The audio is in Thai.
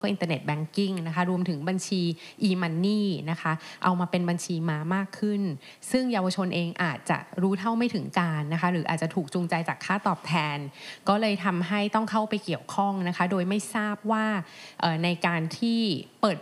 อินเทอร์เน็ตแบงกิ้งนะคะรวมถึงบัญชี e-money นะคะเอามาเป็นบัญชีม้ามากขึ้นซึ่งเยาวชนเองอาจจะรู้เท่าไม่ถึงการนะคะหรืออาจจะถูกจูงใจจากค่าตอบแทนก็เลยทำให้ต้องเข้าไปเกี่ยวข้องนะคะโดยไม่ทราบว่าในการที่เปิด